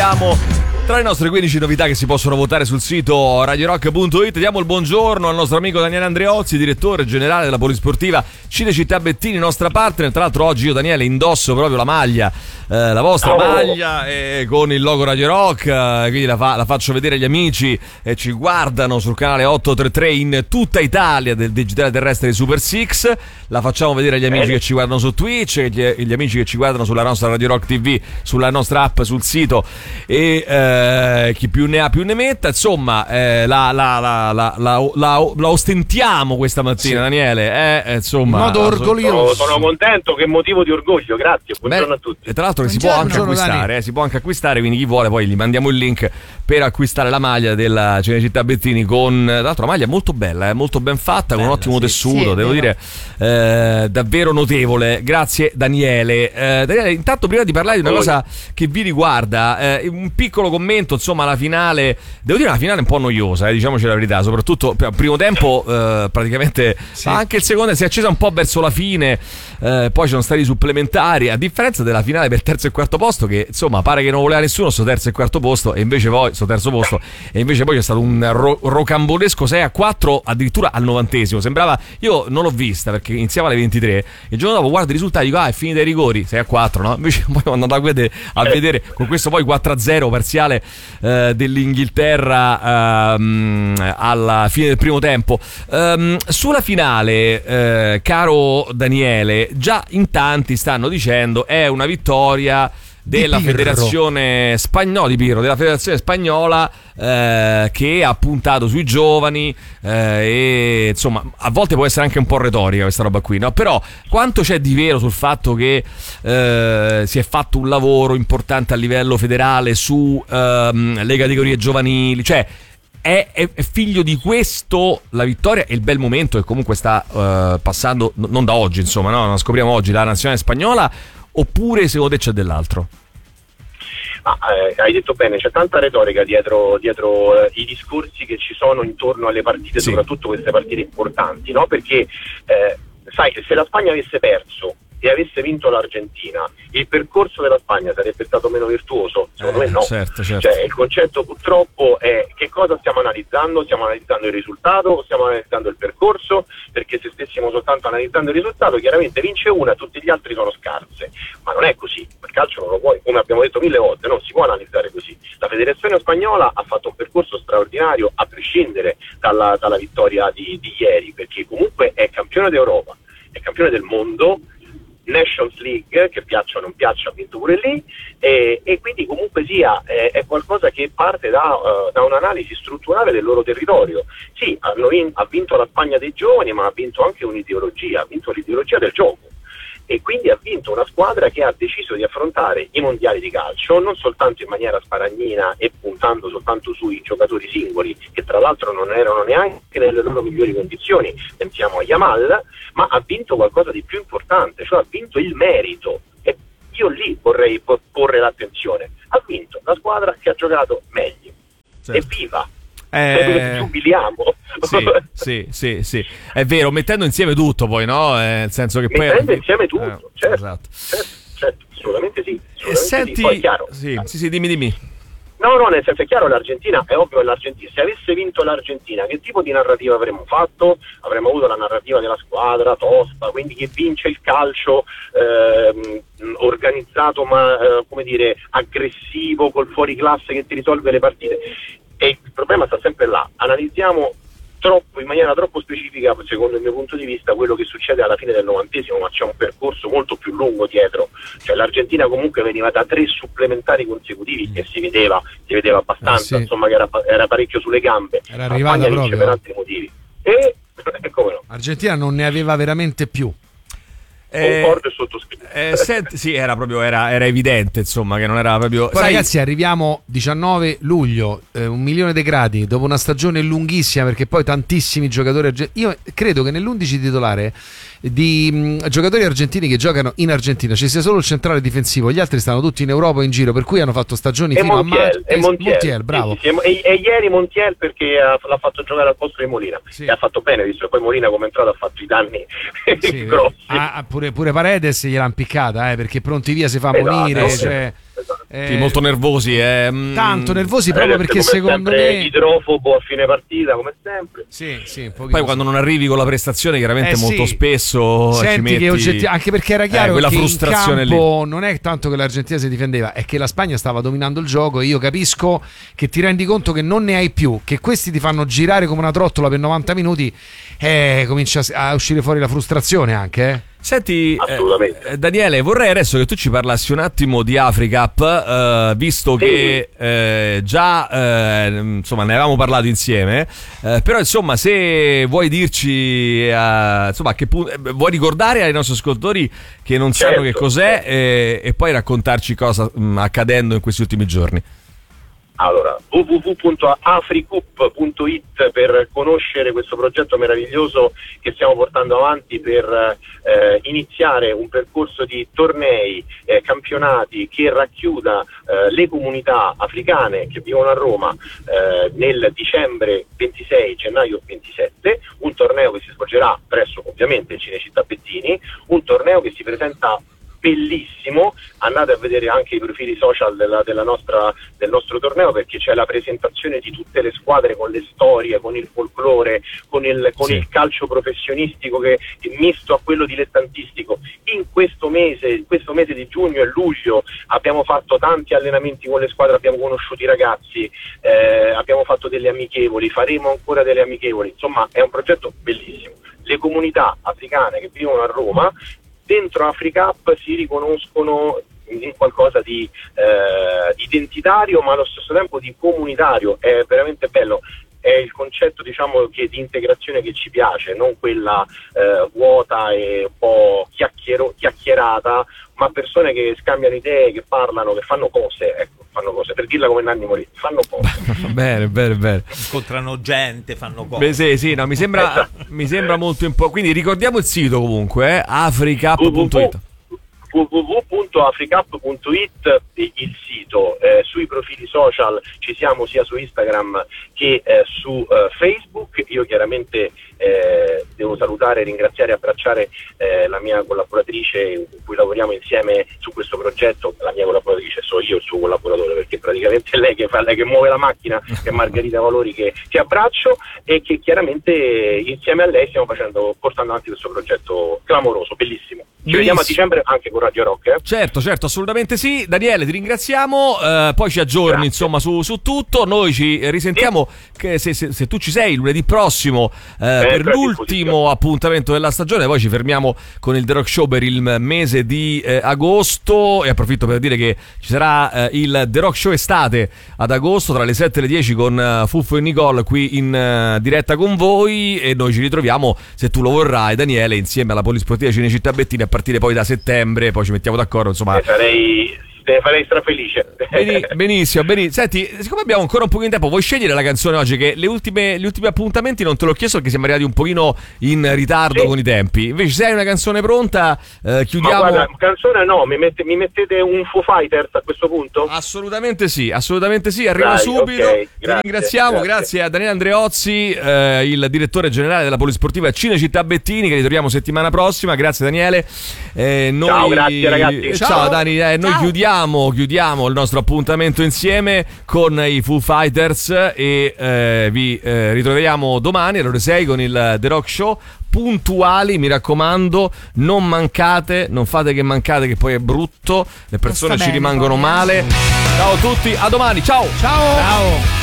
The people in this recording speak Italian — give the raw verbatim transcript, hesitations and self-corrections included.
abbiamo tra le nostre quindici novità che si possono votare sul sito radio rock punto it. Diamo il buongiorno al nostro amico Daniele Andreozzi, direttore generale della Polisportiva Cinecittà Bettini, nostra partner. Tra l'altro oggi io, Daniele, indosso proprio la maglia, eh, la vostra oh. maglia eh, con il logo Radio Rock, eh, quindi la, fa, la faccio vedere agli amici e eh, ci guardano sul canale ottocentotrentatré in tutta Italia del digitale terrestre di Super Six. La facciamo vedere agli amici che ci guardano su Twitch e gli, gli amici che ci guardano sulla nostra Radio Rock T V, sulla nostra app, sul sito e eh, Eh, chi più ne ha più ne metta. Insomma, eh, la, la, la, la, la, la, la ostentiamo questa mattina, sì. Daniele. Eh, insomma, in modo orgoglioso. Sono, sono contento, che motivo di orgoglio. Grazie, buongiorno Beh, a tutti. E tra l'altro buongiorno, si può anche acquistare, eh, si può anche acquistare, quindi chi vuole poi gli mandiamo il link per acquistare la maglia della Cinecittà Bettini con, tra l'altro, una maglia molto bella, eh, molto ben fatta, bella, con un ottimo sì, tessuto, sì, devo dire, eh, davvero notevole. Grazie Daniele. Eh, Daniele, intanto prima di parlare di una cosa che vi riguarda, eh, un piccolo commento. Insomma, la finale, devo dire una finale un po' noiosa, eh, diciamoci la verità, soprattutto al primo tempo, eh, praticamente sì. Anche il secondo si è accesa un po' verso la fine, eh, poi ci sono stati supplementari, a differenza della finale per terzo e quarto posto, che insomma pare che non voleva nessuno sto terzo e quarto posto, e invece poi sto terzo posto, e invece poi c'è stato un ro- rocambolesco sei a quattro addirittura al novantesimo. Sembrava, io non l'ho vista perché iniziava alle ventitré, il giorno dopo guardo i risultati, dico ah, è finita ai rigori sei a quattro, no? Invece poi quando andavo a vedere, a vedere con questo poi quattro a zero parziale Uh, dell'Inghilterra uh, alla fine del primo tempo. Um, sulla finale, uh, caro Daniele, già in tanti stanno dicendo è una vittoria della federazione spagnola di Pirro, della federazione spagnola eh, che ha puntato sui giovani eh, e insomma a volte può essere anche un po' retorica questa roba qui, no? Però quanto c'è di vero sul fatto che eh, si è fatto un lavoro importante a livello federale su ehm, le categorie giovanili, cioè È, è, è figlio di questo la vittoria e il bel momento che comunque sta uh, passando, n- non da oggi, insomma, no? Non scopriamo oggi la nazionale spagnola, oppure secondo te c'è dell'altro? Ah, eh, hai detto bene, c'è tanta retorica dietro, dietro eh, i discorsi che ci sono intorno alle partite, sì. Soprattutto queste partite importanti, no? Perché eh, sai, se la Spagna avesse perso e avesse vinto l'Argentina, il percorso della Spagna sarebbe stato meno virtuoso? Secondo eh, me no. Certo, certo. Cioè, il concetto purtroppo è che cosa stiamo analizzando? Stiamo analizzando il risultato o stiamo analizzando il percorso? Perché se stessimo soltanto analizzando il risultato, chiaramente vince una, tutti gli altri sono scarse, ma non è così. Il calcio non lo puoi, come abbiamo detto mille volte, non si può analizzare così. La federazione spagnola ha fatto un percorso straordinario a prescindere dalla, dalla vittoria di, di ieri, perché comunque è campione d'Europa, è campione del mondo, Nations League, che piaccia o non piaccia, ha vinto pure lì, e, e quindi comunque sia eh, è qualcosa che parte da, uh, da un'analisi strutturale del loro territorio. Sì, hanno vin- ha vinto la Spagna dei giovani, ma ha vinto anche un'ideologia, ha vinto l'ideologia del gioco, e quindi ha vinto una squadra che ha deciso di affrontare i mondiali di calcio non soltanto in maniera sparagnina e puntando soltanto sui giocatori singoli, che tra l'altro non erano neanche nelle loro migliori condizioni, pensiamo a Yamal, ma ha vinto qualcosa di più importante, cioè ha vinto il merito, e io lì vorrei porre l'attenzione. Ha vinto la squadra che ha giocato meglio. Certo. Evviva! Eh, giubiliamo. Sì, sì, sì, sì, è vero, mettendo insieme tutto poi, no? Eh, nel senso che mettendo poi insieme tutto, eh, certo, esatto. certo, certo, assolutamente sì, assolutamente e senti, sì. Poi è chiaro. Sì, sì, sì, dimmi, dimmi. No, no, nel senso è chiaro, l'Argentina, è ovvio che l'Argentina, se avesse vinto l'Argentina, che tipo di narrativa avremmo fatto? Avremmo avuto la narrativa della squadra tosta, quindi che vince il calcio ehm, organizzato ma eh, come dire aggressivo, col fuoriclasse che ti risolve le partite. E il problema sta sempre là, analizziamo troppo, in maniera troppo specifica, secondo il mio punto di vista, quello che succede alla fine del novantesimo, ma c'è un percorso molto più lungo dietro. Cioè l'Argentina comunque veniva da tre supplementari consecutivi e si vedeva, si vedeva abbastanza, eh sì. Insomma, che era, era parecchio sulle gambe, era arrivata proprio per altri motivi, e come no, l'Argentina non ne aveva veramente più. Eh, concordo e sottoscritto. Eh, senti, sì, era proprio era, era evidente, insomma, che non era proprio. Poi, sai, ragazzi, arriviamo diciannove luglio, eh, un milione di gradi dopo una stagione lunghissima, perché poi tantissimi giocatori argentini. Io credo che nell'undici titolare di mh, giocatori argentini che giocano in Argentina ci sia solo il centrale difensivo, gli altri stanno tutti in Europa o in giro, per cui hanno fatto stagioni e fino Montiel, a maggio. E Montiel, Montiel, bravo. Sì, sì, sì. E, e ieri Montiel perché ha, l'ha fatto giocare al posto di Molina, sì. E ha fatto bene, visto che poi Molina come entrato ha fatto i danni sì, grossi. Ah, pure, pure Paredes gliel'ha impiccata, eh, perché pronti via si fa esatto, morire, sì. cioè, esatto. Eh, sì, molto nervosi, eh. tanto nervosi proprio perché secondo me idrofobo a fine partita come sempre. Sì, sì, poi quando non arrivi con la prestazione chiaramente eh, molto sì. spesso senti ci metti... che oggetti... anche perché era chiaro eh, quella che frustrazione in campo lì. non è tanto che l'Argentina si difendeva, è che la Spagna stava dominando il gioco e io capisco che ti rendi conto che non ne hai più, che questi ti fanno girare come una trottola per novanta minuti e eh, comincia a uscire fuori la frustrazione anche, eh. Senti, eh, Daniele, vorrei adesso che tu ci parlassi un attimo di AfriCup, eh, visto sì. che eh, già eh, insomma ne avevamo parlato insieme, eh, però insomma se vuoi dirci, eh, insomma, che pu- vuoi ricordare ai nostri ascoltatori che non certo. sanno che cos'è e, e poi raccontarci cosa sta accadendo in questi ultimi giorni. Allora, w w w punto africup punto it per conoscere questo progetto meraviglioso che stiamo portando avanti per eh, iniziare un percorso di tornei, eh, campionati che racchiuda eh, le comunità africane che vivono a Roma eh, nel dicembre ventisei, gennaio ventisette, un torneo che si svolgerà presso ovviamente il Cinecittà Bettini, un torneo che si presenta bellissimo. Andate a vedere anche i profili social della, della nostra, del nostro torneo, perché c'è la presentazione di tutte le squadre con le storie, con il folklore, con il, con sì. il calcio professionistico che è misto a quello dilettantistico. In questo mese, in questo mese di giugno e luglio abbiamo fatto tanti allenamenti con le squadre, abbiamo conosciuto i ragazzi, eh, abbiamo fatto delle amichevoli, faremo ancora delle amichevoli, insomma è un progetto bellissimo. Le comunità africane che vivono a Roma dentro AfriCup si riconoscono in qualcosa di eh, identitario ma allo stesso tempo di comunitario. È veramente bello, è il concetto diciamo che di integrazione che ci piace, non quella eh, vuota e un po' chiacchiero, chiacchierata, ma persone che scambiano idee, che parlano, che fanno cose, ecco, fanno cose, per dirla come Nanni Moretti, fanno cose. Bene, bene, bene. Incontrano gente, fanno cose. Beh, sì, sì, no, mi sembra, esatto. mi sembra molto importante. Quindi ricordiamo il sito comunque, eh, africup punto it. w w w punto africup punto it il sito, eh, sui profili social ci siamo sia su Instagram che eh, su eh, Facebook. Io chiaramente eh, devo salutare, ringraziare e abbracciare eh, la mia collaboratrice con cui lavoriamo insieme su questo progetto. La mia collaboratrice so io, il suo collaboratore, perché praticamente è lei che fa, lei che muove la macchina, che è Margherita Valori, che, che abbraccio, e che chiaramente insieme a lei stiamo facendo, portando avanti questo progetto clamoroso, bellissimo. Ci Benissimo. vediamo a dicembre anche con Radio Rock, eh? Certo, certo, assolutamente sì. Daniele, ti ringraziamo, eh, poi ci aggiorni Grazie. insomma su, su tutto. Noi ci risentiamo sì. che se, se, se tu ci sei lunedì prossimo eh, per l'ultimo appuntamento della stagione. Poi ci fermiamo con il The Rock Show per il mese di eh, agosto, e approfitto per dire che ci sarà eh, il The Rock Show estate ad agosto tra le sette e le dieci con uh, Fuffo e Nicole qui in uh, diretta con voi, e noi ci ritroviamo, se tu lo vorrai Daniele, insieme alla Polisportiva Cinecittà Bettini a partire poi da settembre. Poi ci mettiamo d'accordo, insomma. Ne farei, ne farei strafelice. Beni, benissimo, benissimo. Senti, siccome abbiamo ancora un pochino di tempo, vuoi scegliere la canzone oggi? Che le ultime, gli ultimi appuntamenti non te l'ho chiesto perché siamo arrivati un pochino in ritardo sì. con i tempi. Invece se hai una canzone pronta, eh, chiudiamo. Ma guarda, canzone no, mi, mette, mi mettete un Foo Fighters a questo punto? Assolutamente sì, assolutamente sì, arriva Dai, subito. Okay, Ti ringraziamo, grazie. grazie a Daniele Andreozzi, eh, il direttore generale della Polisportiva Cinecittà Bettini, che ritroviamo settimana prossima. Grazie Daniele. Eh, noi... Ciao, grazie ragazzi. Ciao, Ciao Dani, eh, noi chiudiamo, chiudiamo il nostro appuntamento insieme con i Foo Fighters e eh, vi eh, ritroviamo domani alle ore sei con il The Rock Show. Puntuali, mi raccomando, non mancate, non fate che mancate, che poi è brutto, le persone ci rimangono male. Ciao a tutti, a domani, ciao. Ciao. Ciao.